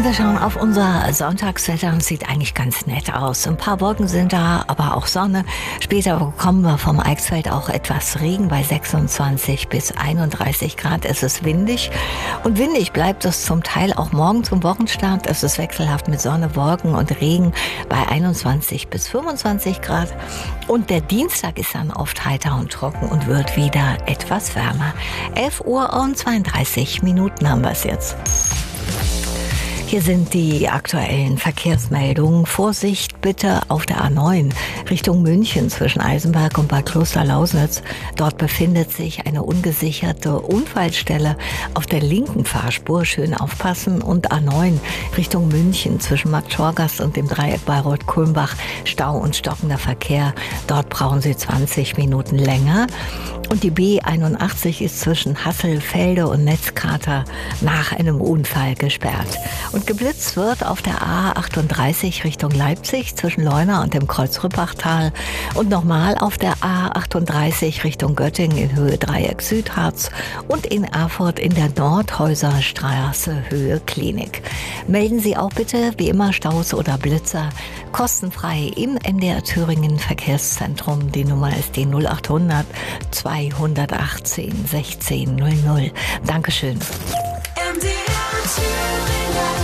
Wir schauen auf unser Sonntagswetter und sieht eigentlich ganz nett aus. Ein paar Wolken sind da, aber auch Sonne. Später bekommen wir vom Eichsfeld auch etwas Regen bei 26 bis 31 Grad. Es ist windig und windig bleibt es zum Teil auch morgen zum Wochenstart. Es ist wechselhaft mit Sonne, Wolken und Regen bei 21 bis 25 Grad. Und der Dienstag ist dann oft heiter und trocken und wird wieder etwas wärmer. 11 Uhr und 32 Minuten haben wir es jetzt. Hier sind die aktuellen Verkehrsmeldungen. Vorsicht bitte auf der A9 Richtung München zwischen Eisenberg und Bad Klosterlausnitz. Dort befindet sich eine ungesicherte Unfallstelle auf der linken Fahrspur. Schön aufpassen. Und A9 Richtung München zwischen Markt Schorgast und dem Dreieck Bayreuth-Kulmbach. Stau und stockender Verkehr. Dort brauchen Sie 20 Minuten länger. Und die B81 ist zwischen Hasselfelde und Netzkater nach einem Unfall gesperrt. Und geblitzt wird auf der A38 Richtung Leipzig zwischen Leuna und dem Kreuz-Rüppachtal und nochmal auf der A38 Richtung Göttingen in Höhe Dreieck Südharz und in Erfurt in der Nordhäuserstraße Höhe Klinik. Melden Sie auch bitte wie immer Staus oder Blitzer kostenfrei im MDR Thüringen Verkehrszentrum. Die Nummer ist die 0800 218 1600. Dankeschön.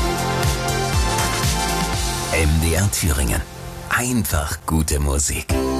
MDR Thüringen. Einfach gute Musik.